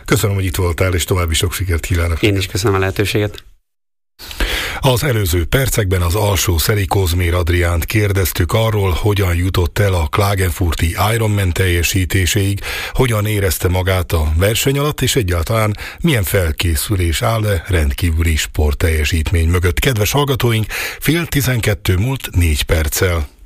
Köszönöm, hogy itt voltál, és további sok sikert kívánok. Én is köszönöm a lehetőséget. Az előző percekben az Alsó-Szeri Kozmér Adriánt kérdeztük arról, hogyan jutott el a Klagenfurti Ironman teljesítéséig, hogyan érezte magát a verseny alatt, és egyáltalán milyen felkészülés áll rendkívüli sportteljesítmény mögött. Kedves hallgatóink, 11:30 múlt 4 perccel.